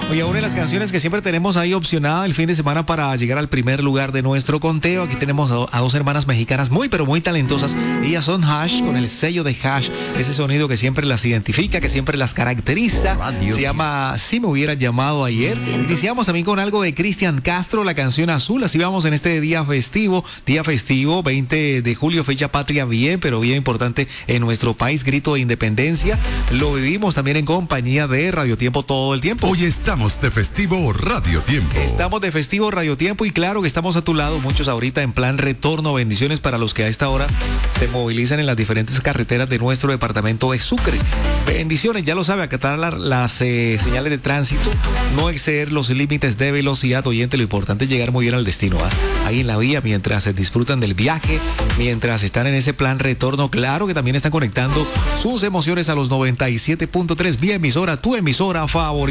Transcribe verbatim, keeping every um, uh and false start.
Oye, una de las canciones que siempre tenemos ahí opcionada el fin de semana para llegar al primer lugar de nuestro conteo. Aquí tenemos a, a dos hermanas mexicanas muy, pero muy talentosas. Ellas son Hash, con el sello de Hash, ese sonido que siempre las identifica, que siempre las caracteriza. Radio. Se llama Si me hubieran llamado ayer. Iniciamos también con algo de Cristian Castro, la canción Azul. Así vamos en este día festivo, día festivo, veinte de julio, fecha patria bien, pero bien importante en nuestro país, grito de independencia. Lo vivimos también en compañía de Radio Tiempo todo el tiempo. Hoy estamos de festivo Radio Tiempo. Estamos de festivo Radio Tiempo y claro que estamos a tu lado, muchos ahorita en plan retorno. Bendiciones para los que a esta hora se movilizan en las diferentes carreteras de nuestro departamento de Sucre. Bendiciones, ya lo sabe, acatar la, las eh, señales de tránsito, no exceder los límites de velocidad, oyente, lo importante es llegar muy bien al destino, ¿eh? Ahí en la vía, mientras se disfrutan del viaje, mientras están en ese plan retorno, claro que también están conectando sus emociones a los noventa y siete punto tres, mi emisora, tu emisora favorita.